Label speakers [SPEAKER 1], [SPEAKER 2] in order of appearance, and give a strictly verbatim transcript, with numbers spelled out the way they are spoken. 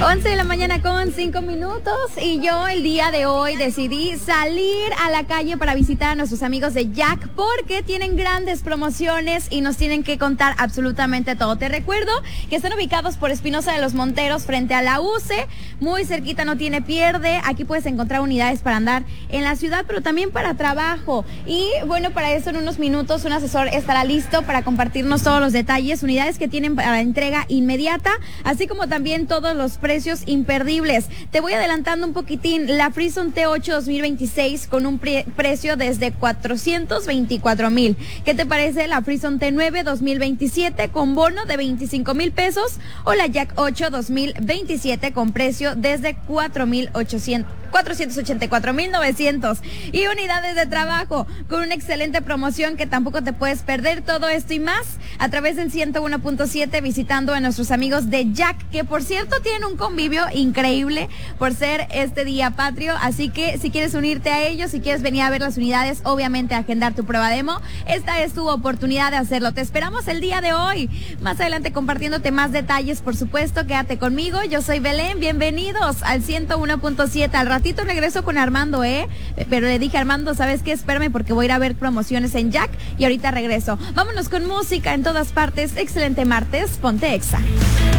[SPEAKER 1] once de la mañana con cinco minutos y yo el día de hoy decidí salir a la calle para visitar a nuestros amigos de Jack porque tienen grandes promociones y nos tienen que contar absolutamente todo. Te recuerdo que están ubicados por Espinosa de los Monteros frente a la U C E, muy cerquita, no tiene pierde. Aquí puedes encontrar unidades para andar en la ciudad, pero también para trabajo. Y bueno, para eso en unos minutos un asesor estará listo para compartirnos todos los detalles, unidades que tienen para entrega inmediata, así como también todos los precios imperdibles. Te voy adelantando un poquitín. La Frison T ocho dos mil veintiséis con un pre- precio desde cuatrocientos veinticuatro mil. ¿Qué te parece la Frison T nueve dos mil veintisiete con bono de veinticinco mil pesos o la Jack ocho dos mil veintisiete con precio desde cuatro mil ochocientos? cuatrocientos ochenta y cuatro mil novecientos y unidades de trabajo con una excelente promoción que tampoco te puedes perder. Todo esto y más a través del ciento uno punto siete visitando a nuestros amigos de Jack, que por cierto tienen un convivio increíble por ser este día patrio, así que si quieres unirte a ellos, si quieres venir a ver las unidades, obviamente agendar tu prueba demo, esta es tu oportunidad de hacerlo. Te esperamos el día de hoy, más adelante compartiéndote más detalles, por supuesto. Quédate conmigo, yo soy Belén, bienvenidos al ciento uno punto siete. Al ratito regreso con Armando, ¿eh? Pero le dije a Armando, ¿sabes qué? Espérame porque voy a ir a ver promociones en Jack y ahorita regreso. Vámonos con música en todas partes. Excelente martes, ponte Exa.